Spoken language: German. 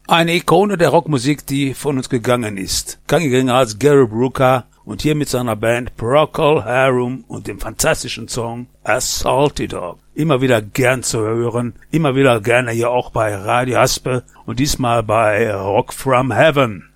Eine Ikone der Rockmusik, die von uns gegangen ist. Kein geringer als Gary Brooker und hier mit seiner Band Procol Harum und dem fantastischen Song A Salty Dog. Immer wieder gern zu hören, immer wieder gerne hier auch bei Radio Haspe und diesmal bei Rock from Heaven.